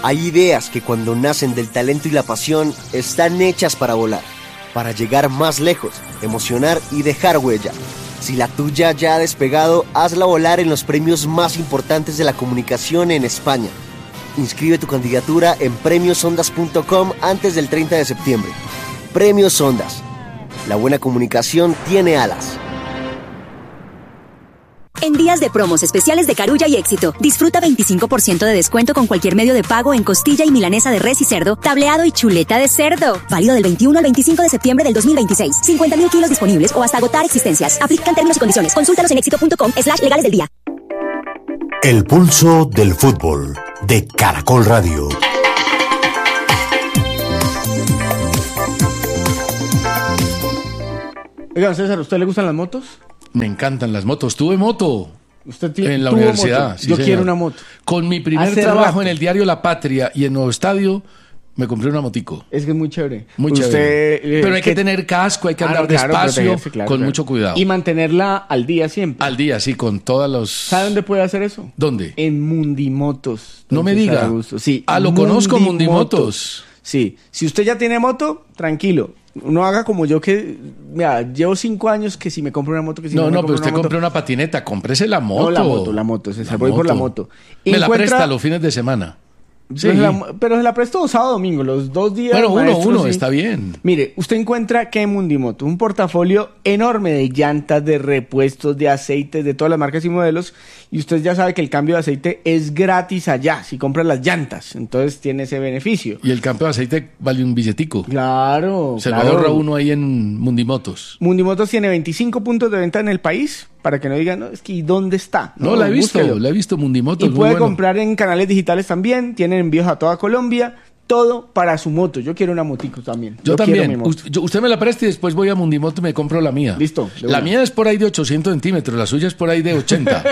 Hay ideas que cuando nacen del talento y la pasión están hechas para volar, para llegar más lejos, emocionar y dejar huella. Si la tuya ya ha despegado, hazla volar en los premios más importantes de la comunicación en España. Inscribe tu candidatura en premiosondas.com antes del 30 de septiembre. Premios Ondas. La buena comunicación tiene alas. En días de promos especiales de Carulla y Éxito, disfruta 25% de descuento con cualquier medio de pago en costilla y milanesa de res y cerdo, tableado y chuleta de cerdo. Válido del 21 al 25 de septiembre del 2026. 50.000 kilos disponibles o hasta agotar existencias. Aplican términos y condiciones. Consúltalos en éxito.com/legales del día. El pulso del fútbol de Caracol Radio. Oiga, César, ¿a usted le gustan las motos? Me encantan las motos. Tuve moto en la tuvo universidad. moto. Sí, Yo señor. quiero una moto. Con mi primer Hace trabajo rato. en el diario La Patria y en Nuevo Estadio, me compré una motico. Es que es muy chévere. Muy chévere. Pero hay que tener casco, hay que andar despacio, protegerse, claro, con claro. mucho cuidado. Y mantenerla al día siempre. Al día, sí, con todas los... ¿Sabe dónde puede hacer eso? ¿Dónde? En Mundimotos. No me César diga. Augusto. Sí. Lo conozco, Mundimotos. Sí. Si usted ya tiene moto, tranquilo. No haga como yo que... Mira, llevo 5 años que si me compro una moto... que si No, me pero compro usted una moto. compró una patineta, cómprese la moto. No, la moto, César. Voy por la moto. Me la Encuentra- presta los fines de semana. Sí. Pero se la presto sábado domingo, los 2 días. Bueno, maestro, uno, sí. está bien. Mire, usted encuentra que en Mundimoto un portafolio enorme de llantas, de repuestos, de aceites, de todas las marcas y modelos. Y usted ya sabe que el cambio de aceite es gratis allá, si compra las llantas. Entonces tiene ese beneficio. Y el cambio de aceite vale un billetico. Claro, Se claro. lo ahorra uno ahí en Mundimotos. Mundimotos tiene 25 puntos de venta en el país, para que no digan, no, es que ¿y dónde está? No, la he búsquelo. visto Mundimotos. Y muy puede bueno. comprar en canales digitales también, tienen envíos a toda Colombia, todo para su moto. Yo quiero una motico también. Yo quiero también. mi moto. Usted me la presta y después voy a Mundimoto y me compro la mía. Listo, de La una. mía es por ahí de 800 centímetros, la suya es por ahí de 80.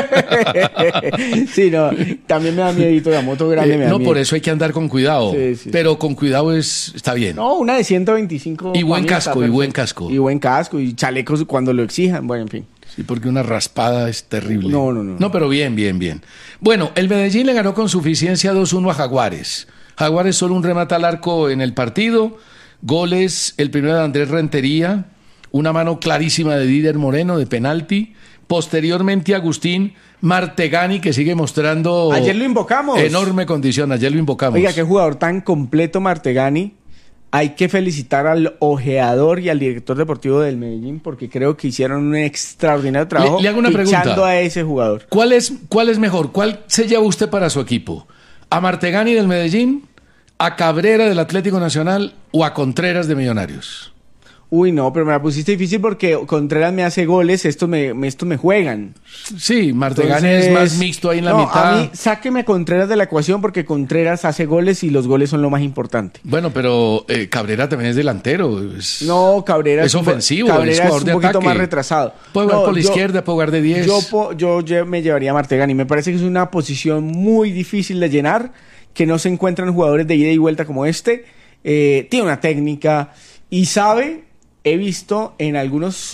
Sí, no, también me da miedito la moto grande. me da No, miedo. por eso hay que andar con cuidado. Sí. Pero con cuidado está bien. No, una de 125. Y buen para mí está casco, y buen perfecto. casco. Y buen casco, y chalecos cuando lo exijan. Bueno, en fin. Sí, porque una raspada es terrible. No. No, pero bien. Bueno, el Medellín le ganó con suficiencia 2-1 a Jaguares. Jaguares solo un remate al arco en el partido. Goles, el primero de Andrés Rentería, una mano clarísima de Dider Moreno de penalti. Posteriormente Agustín Martegani, que sigue mostrando... Ayer lo invocamos. Enorme condición, ayer lo invocamos. Oiga, qué jugador tan completo Martegani. Hay que felicitar al ojeador y al director deportivo del Medellín porque creo que hicieron un extraordinario trabajo Le hago una fichando pregunta. a ese jugador. ¿Cuál es mejor? ¿Cuál se lleva usted para su equipo? ¿A Martegani del Medellín, a Cabrera del Atlético Nacional o a Contreras de Millonarios? Uy, no, pero me la pusiste difícil porque Contreras me hace goles, estos me juegan. Sí, Martegani Entonces, es más mixto ahí en la mitad. A mí, sáqueme a Contreras de la ecuación porque Contreras hace goles y los goles son lo más importante. Bueno, pero Cabrera también es delantero. No, Cabrera es ofensivo, Cabrera es jugador un de poquito ataque. más retrasado. Puede jugar No, por la izquierda, puede jugar de 10. Yo me llevaría a Martegani. Me parece que es una posición muy difícil de llenar, que no se encuentran jugadores de ida y vuelta como este. Tiene una técnica y sabe... He visto en algunas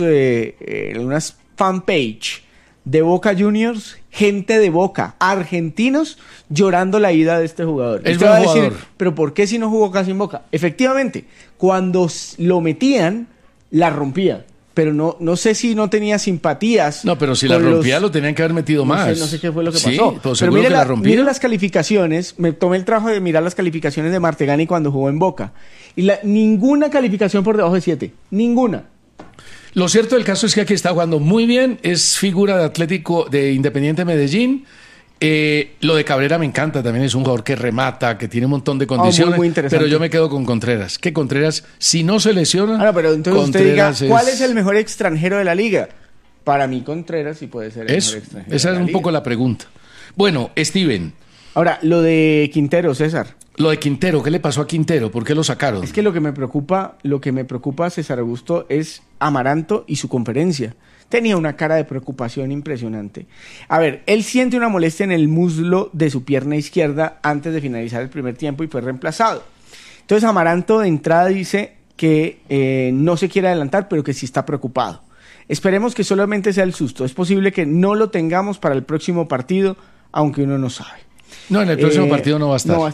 fanpage de Boca Juniors, gente de Boca, argentinos, llorando la ida de este jugador. Es Y usted va a buen decir, jugador. pero ¿por qué si no jugó casi en Boca? Efectivamente, cuando lo metían, la rompía. Pero no sé si no tenía simpatías. No, pero si la con rompía lo tenían que haber metido más. No sé qué fue lo que Sí, pasó. pero Pero seguro mire, que la rompía. mire las calificaciones. Me tomé el trabajo de mirar las calificaciones de Martegani cuando jugó en Boca. Y ninguna calificación por debajo de 7. Ninguna. Lo cierto del caso es que aquí está jugando muy bien. Es figura de Atlético de Independiente Medellín. Lo de Cabrera me encanta, también es un jugador que remata, que tiene un montón de condiciones, muy interesante. pero yo me quedo con Contreras, que Contreras, si no se lesiona, Ahora, pero entonces usted diga, Contreras ¿cuál es el mejor extranjero de la liga? Para mí Contreras sí puede ser el Eso, mejor extranjero esa de es la un liga. poco la pregunta. Bueno, Steven, Ahora, lo de Quintero, César. lo de Quintero, ¿qué le pasó a Quintero? ¿Por qué lo sacaron? Es que lo que me preocupa, César Augusto, es Amaranto y su conferencia. Tenía una cara de preocupación impresionante. A ver, él siente una molestia en el muslo de su pierna izquierda antes de finalizar el primer tiempo y fue reemplazado. Entonces Amaranto de entrada dice que no se quiere adelantar, pero que sí está preocupado. Esperemos que solamente sea el susto. Es posible que no lo tengamos para el próximo partido, aunque uno no sabe. No, en el próximo partido no va a estar. No va a estar.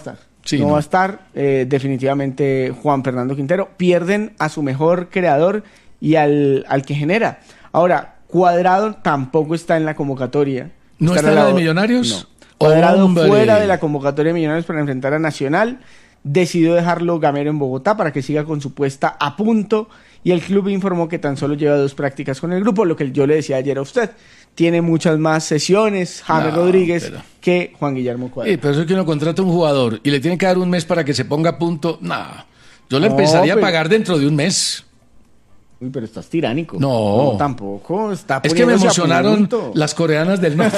Sí, no no. va a estar definitivamente Juan Fernando Quintero. Pierden a su mejor creador y al que genera. Ahora, Cuadrado tampoco está en la convocatoria. ¿No está en la de Millonarios? No. Cuadrado ¡Hombre! fuera de la convocatoria de Millonarios para enfrentar a Nacional. Decidió dejarlo Gamero en Bogotá para que siga con su puesta a punto. Y el club informó que tan solo lleva 2 prácticas con el grupo, lo que yo le decía ayer a usted. Tiene muchas más sesiones James Rodríguez que Juan Guillermo Cuadrado. Pero eso es que uno contrata a un jugador y le tiene que dar un mes para que se ponga a punto. Yo le empezaría a pagar dentro de un mes. Uy, pero estás tiránico. No. Tampoco. Es que me emocionaron las coreanas del norte.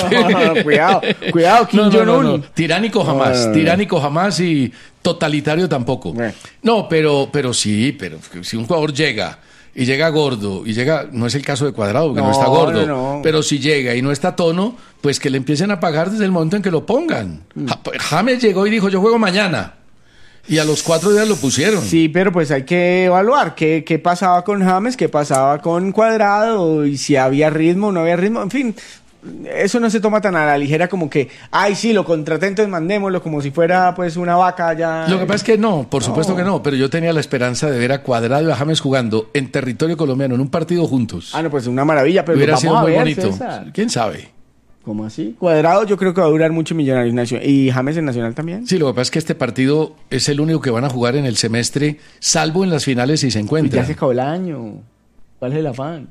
Cuidado, Kim Jong-un. No. Tiránico jamás y totalitario tampoco. No, pero sí, pero si un jugador llega y llega gordo y llega, no es el caso de Cuadrado porque no está gordo, pero si llega y no está a tono, pues que le empiecen a pagar desde el momento en que lo pongan. James llegó y dijo, yo juego mañana. Y a los 4 días lo pusieron. Sí, pero pues hay que evaluar qué pasaba con James, qué pasaba con Cuadrado, y si había ritmo o no había ritmo. En fin, eso no se toma tan a la ligera como que, ay, sí, lo contraté, entonces mandémoslo como si fuera pues una vaca ya. Lo que pasa es que no, por supuesto que no, pero yo tenía la esperanza de ver a Cuadrado y a James jugando en territorio colombiano, en un partido juntos. No, pues una maravilla, pero hubiera sido muy bonito. César. ¿Quién sabe? ¿Cómo así? Cuadrado yo creo que va a durar mucho Millonarios y James en Nacional también. Sí, lo que pasa es que este partido es el único que van a jugar en el semestre, salvo en las finales si se encuentran. Ya se acabó el año. ¿Cuál es el afán?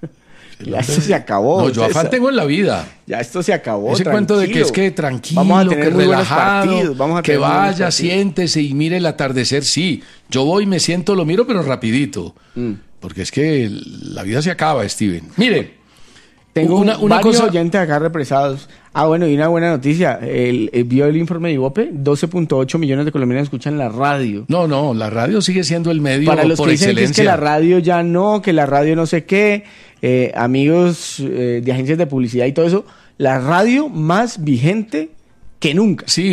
Ya esto se acabó. No, yo afán tengo en la vida. Ya esto se acabó. Ese cuento de que es que tranquilo, vamos a tener que muy relajado, vamos a que tener vaya, siéntese y mire el atardecer. Sí, yo voy, me siento, lo miro, pero rapidito. Porque es que la vida se acaba, Steven. Mire. Tengo varios oyentes acá represados. Bueno, y una buena noticia. ¿Vio el informe de Ibope? 12.8 millones de colombianos escuchan la radio. No, la radio sigue siendo el medio para los por que dicen excelencia. Que es que la radio ya no, que la radio no sé qué, amigos de agencias de publicidad y todo eso, la radio más vigente que nunca. Sí,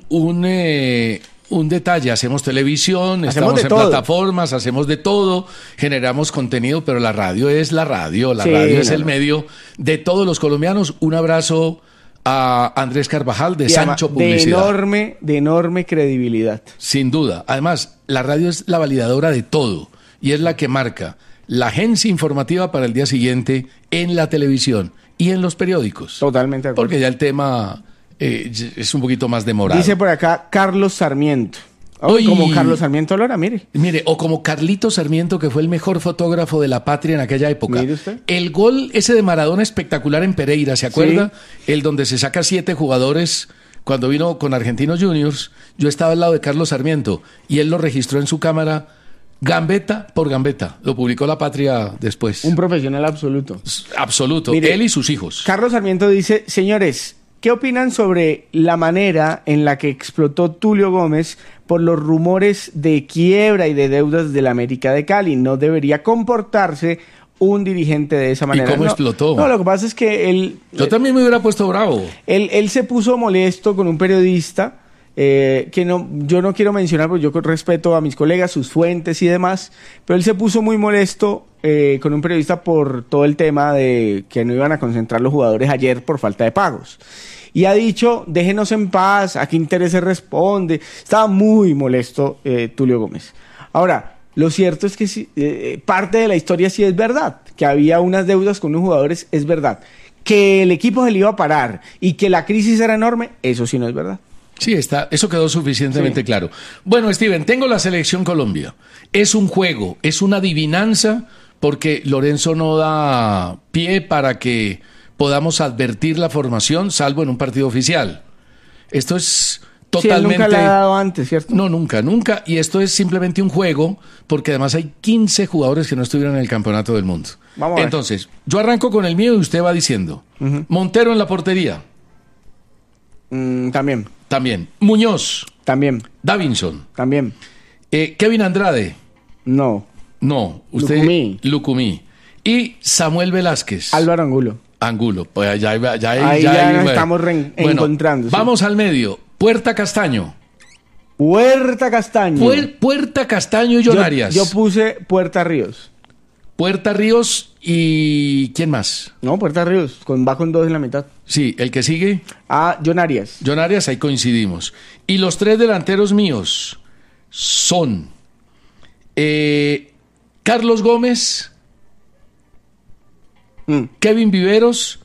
un detalle, hacemos televisión, estamos en plataformas, hacemos de todo, generamos contenido, pero la radio es la radio, radio es el medio de todos los colombianos. Un abrazo a Andrés Carvajal de Sancho Publicidad. De enorme credibilidad. Sin duda. Además, la radio es la validadora de todo y es la que marca la agencia informativa para el día siguiente en la televisión y en los periódicos. Totalmente de acuerdo. Porque ya el tema es un poquito más demorado. Dice por acá Carlos Sarmiento. Como Carlos Sarmiento Lora, mire. O como Carlito Sarmiento, que fue el mejor fotógrafo de la patria en aquella época. Mire usted. El gol ese de Maradona espectacular en Pereira, ¿se acuerda? Sí. El donde se saca 7 jugadores cuando vino con Argentinos Juniors. Yo estaba al lado de Carlos Sarmiento y él lo registró en su cámara gambeta por gambeta. Lo publicó La Patria después. Un profesional absoluto. Absoluto. Mire, él y sus hijos. Carlos Sarmiento dice, señores, ¿qué opinan sobre la manera en la que explotó Tulio Gómez por los rumores de quiebra y de deudas del América de Cali? No debería comportarse un dirigente de esa manera. ¿Y cómo explotó? No, lo que pasa es que él... Yo también me hubiera puesto bravo. Él se puso molesto con un periodista yo no quiero mencionar, porque yo respeto a mis colegas, sus fuentes y demás, pero él se puso muy molesto con un periodista por todo el tema de que no iban a concentrar los jugadores ayer por falta de pagos. Y ha dicho, déjenos en paz, ¿a qué interés responde? Estaba muy molesto Tulio Gómez. Ahora, lo cierto es que parte de la historia sí es verdad, que había unas deudas con unos jugadores, es verdad. Que el equipo se le iba a parar y que la crisis era enorme, eso sí no es verdad. Sí, eso quedó suficientemente claro. Bueno, Steven, tengo la selección Colombia. Es un juego, es una adivinanza, porque Lorenzo no da pie para que podamos advertir la formación, salvo en un partido oficial. Esto es totalmente... Sí, él nunca la ha dado antes, ¿cierto? No, nunca. Y esto es simplemente un juego, porque además hay 15 jugadores que no estuvieron en el Campeonato del Mundo. Vamos a ver. Entonces, yo arranco con el mío y usted va diciendo. Montero en la portería. También. Muñoz. También. Davinson. También. Kevin Andrade. No. Usted. Lucumí. Y Samuel Velázquez. Álvaro Angulo. Pues ahí ya nos estamos encontrando. Vamos al medio. Puerta Castaño. Puerta Castaño y John Arias. Yo puse Puerta Ríos. Puerta Ríos y... ¿quién más? No, Puerta Ríos, va con 2 en la mitad. Sí, el que sigue. John Arias. John Arias, ahí coincidimos. Y los 3 delanteros míos son Carlos Gómez, Kevin Viveros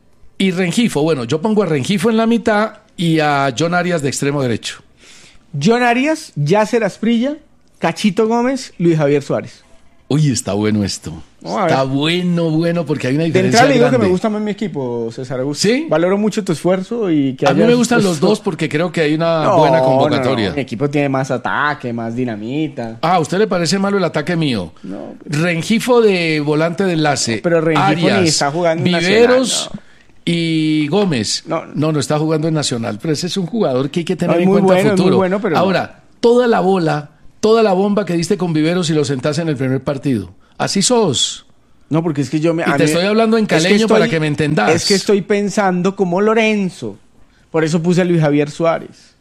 y Rengifo. Bueno, yo pongo a Rengifo en la mitad y a John Arias de extremo derecho. John Arias, Yasser Asprilla, Cachito Gómez, Luis Javier Suárez. Uy, está bueno esto. Está bueno, porque hay una diferencia de entrada le digo grande. que me gusta más mi equipo, César Augusto. ¿Sí? Valoro mucho tu esfuerzo y que a mí me gustan los dos porque creo que hay una buena convocatoria. No. Mi equipo tiene más ataque, más dinamita. ¿A usted le parece malo el ataque mío? No. Rengifo de volante de enlace. Pero Rengifo Arias, ni está jugando en Viveros Nacional, no. Y Gómez. No está jugando en Nacional. Pero ese es un jugador que hay que tener en cuenta a futuro. Muy bueno, pero ahora, toda la bomba que diste con Viveros y lo sentaste en el primer partido. Así sos. No, porque es que yo me... Y te estoy hablando en caleño para que me entendas. Es que estoy pensando como Lorenzo. Por eso puse a Luis Javier Suárez.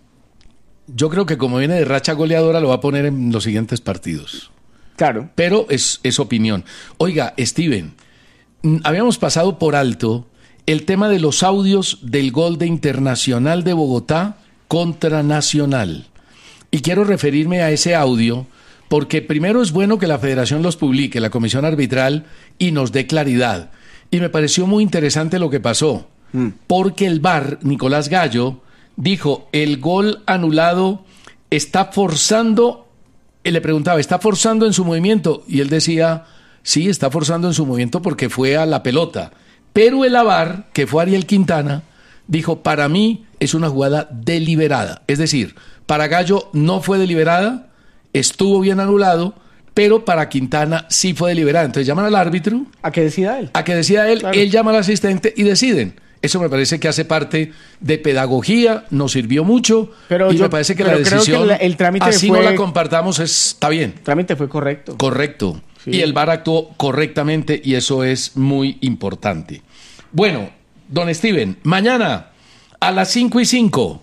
Yo creo que como viene de racha goleadora lo va a poner en los siguientes partidos. Claro. Pero es opinión. Oiga, Steven, habíamos pasado por alto el tema de los audios del gol de Internacional de Bogotá contra Nacional. Y quiero referirme a ese audio porque primero es bueno que la federación los publique, la comisión arbitral, y nos dé claridad. Y me pareció muy interesante lo que pasó, porque el VAR, Nicolás Gallo, dijo, el gol anulado está forzando, él le preguntaba, ¿está forzando en su movimiento? Y él decía, sí, está forzando en su movimiento porque fue a la pelota. Pero el VAR, que fue Ariel Quintana, dijo, para mí es una jugada deliberada. Es decir, para Gallo no fue deliberada, estuvo bien anulado, pero para Quintana sí fue deliberada. Entonces llaman al árbitro. A que decida él. Claro. Él llama al asistente y deciden. Eso me parece que hace parte de pedagogía, nos sirvió mucho, y me parece que la decisión, creo que el trámite así no la compartamos, está bien. El trámite fue correcto. Correcto. Sí. Y el VAR actuó correctamente y eso es muy importante. Bueno, don Steven, mañana a las 5:05.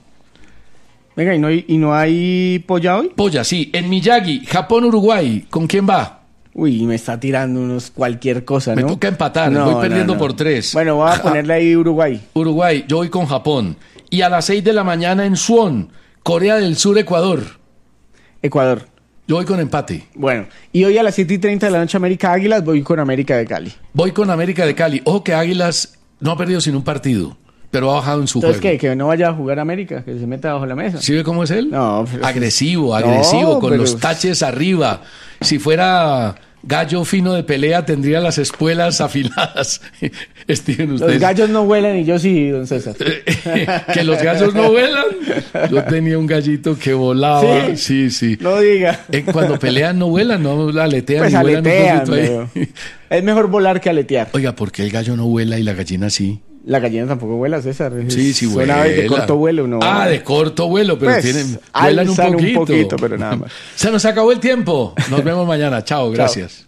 Venga, ¿y no hay polla hoy? Polla, sí. En Miyagi, Japón-Uruguay. ¿Con quién va? Uy, me está tirando cualquier cosa, ¿no? Me toca empatar, voy perdiendo por 3. Bueno, voy a ponerle ahí Uruguay. Uruguay, yo voy con Japón. Y a las 6 de la mañana en Suwon, Corea del Sur, Ecuador. Ecuador. Yo voy con empate. Bueno, y hoy a las 7:30 de la noche América Águilas, voy con América de Cali. Voy con América de Cali. Ojo que Águilas no ha perdido sin un partido, pero ha bajado en su Entonces, juego. ¿qué? Que no vaya a jugar América, que se meta bajo la mesa. ¿Sí ve cómo es él? No. Agresivo, No, con pero... los taches arriba. Si fuera gallo fino de pelea, tendría las espuelas afiladas. Steven, usted... Los gallos no vuelan y yo sí, don César. ¿Que los gallos no vuelan? Yo tenía un gallito que volaba. Sí. No diga. Cuando pelean no vuelan, no aletean. Pues y aletean, vuelan un pero... Es mejor volar que aletear. Oiga, ¿por qué el gallo no vuela y la gallina sí? La gallina tampoco vuela, César. Sí vuela. Suena de corto vuelo, ¿no? De corto vuelo, pero pues, vuelan un poquito. Pero nada más. Se nos acabó el tiempo. Nos vemos mañana. Chao, gracias.